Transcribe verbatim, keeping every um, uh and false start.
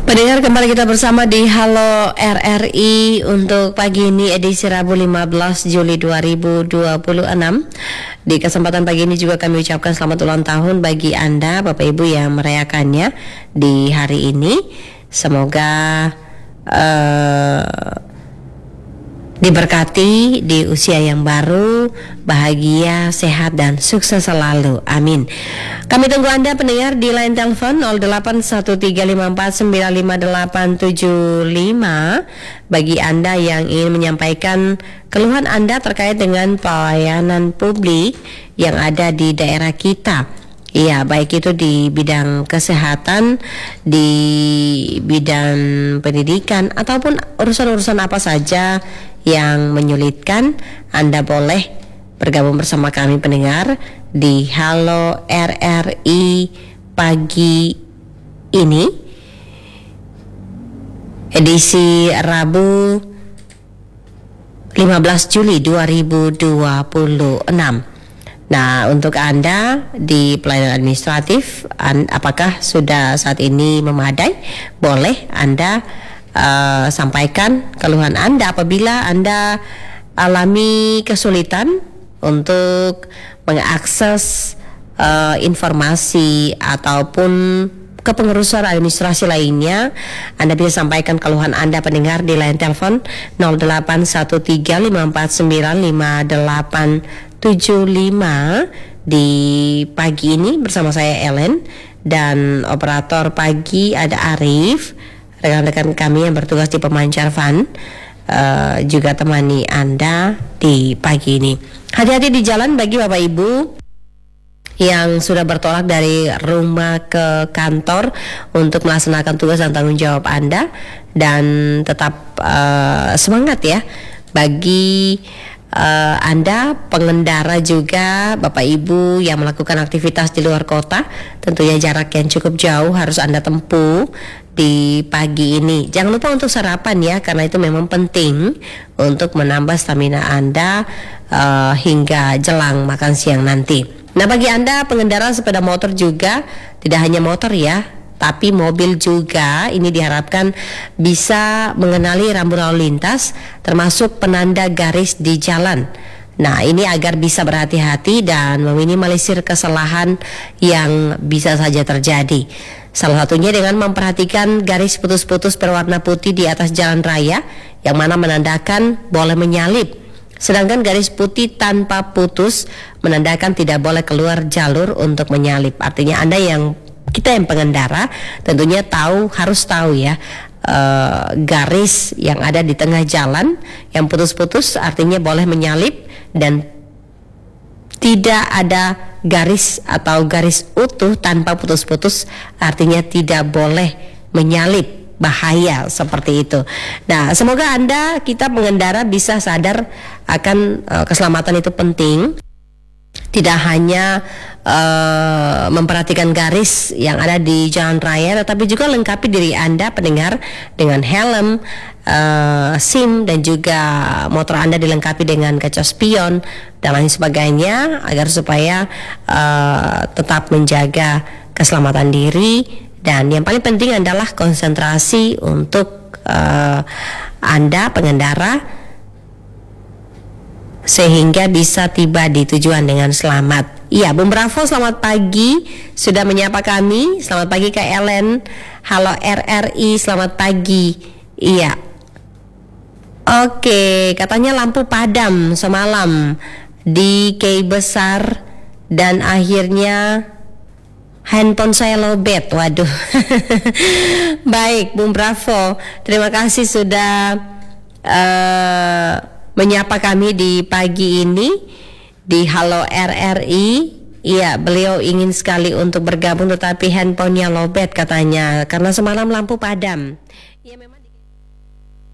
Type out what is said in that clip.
Pendengar, kembali kita bersama di Halo R R I untuk pagi ini edisi Rabu lima belas Juli dua ribu dua puluh enam. Di kesempatan pagi ini juga kami ucapkan selamat ulang tahun bagi Anda Bapak Ibu yang merayakannya di hari ini. Semoga uh, diberkati di usia yang baru, bahagia, sehat, dan sukses selalu. Amin. Kami tunggu Anda pendengar di line telepon nol delapan satu tiga lima empat sembilan lima delapan tujuh lima bagi Anda yang ingin menyampaikan keluhan Anda terkait dengan pelayanan publik yang ada di daerah kita. Iya, baik itu di bidang kesehatan, di bidang pendidikan, ataupun urusan-urusan apa saja yang menyulitkan, Anda boleh bergabung bersama kami pendengar di Halo R R I pagi ini, edisi Rabu lima belas Juli dua ribu dua puluh enam. Nah, untuk Anda di pelayanan administratif, an, apakah sudah saat ini memadai? Boleh Anda uh, sampaikan keluhan Anda apabila Anda alami kesulitan untuk mengakses uh, informasi ataupun kepengurusan administrasi lainnya. Anda bisa sampaikan keluhan Anda pendengar di line telepon nol delapan satu tiga lima empat sembilan lima delapan tujuh lima di pagi ini bersama saya Ellen dan operator pagi ada Arif, rekan-rekan kami yang bertugas di pemancar van uh, juga temani Anda di pagi ini. Hati-hati di jalan bagi Bapak Ibu yang sudah bertolak dari rumah ke kantor untuk melaksanakan tugas dan tanggung jawab Anda, dan tetap uh, semangat ya bagi Uh, Anda pengendara juga Bapak Ibu yang melakukan aktivitas di luar kota. Tentunya jarak yang cukup jauh harus Anda tempuh di pagi ini. Jangan lupa untuk sarapan ya, karena itu memang penting untuk menambah stamina Anda uh, hingga jelang makan siang nanti. Nah, bagi Anda pengendara sepeda motor juga, tidak hanya motor ya, tapi mobil juga, ini diharapkan bisa mengenali rambu lalu lintas termasuk penanda garis di jalan. Nah, ini agar bisa berhati-hati dan meminimalisir kesalahan yang bisa saja terjadi. Salah satunya dengan memperhatikan garis putus-putus berwarna putih di atas jalan raya yang mana menandakan boleh menyalip. Sedangkan garis putih tanpa putus menandakan tidak boleh keluar jalur untuk menyalip. Artinya Anda yang kita yang pengendara tentunya tahu, harus tahu ya, uh, garis yang ada di tengah jalan yang putus-putus artinya boleh menyalip, dan tidak ada garis atau garis utuh tanpa putus-putus artinya tidak boleh menyalip, bahaya seperti itu. Nah, semoga Anda, kita pengendara bisa sadar akan uh, keselamatan itu penting. Tidak hanya uh, memperhatikan garis yang ada di jalan raya, tetapi juga lengkapi diri Anda pendengar dengan helm, uh, SIM, dan juga motor Anda dilengkapi dengan kaca spion dan lain sebagainya, agar supaya uh, tetap menjaga keselamatan diri. Dan yang paling penting adalah konsentrasi untuk uh, Anda pengendara, sehingga bisa tiba di tujuan dengan selamat. Iya, Bung Bravo, selamat pagi, sudah menyapa kami. Selamat pagi Kak Ellen. Halo R R I, selamat pagi. Iya. Oke, katanya lampu padam semalam di Key Besar dan akhirnya handphone saya lowbat. Waduh. Baik, Bung Bravo, terima kasih sudah uh, menyapa kami di pagi ini di Halo R R I. Iya, beliau ingin sekali untuk bergabung tetapi handphonenya lowbat katanya karena semalam lampu padam. Ya, memang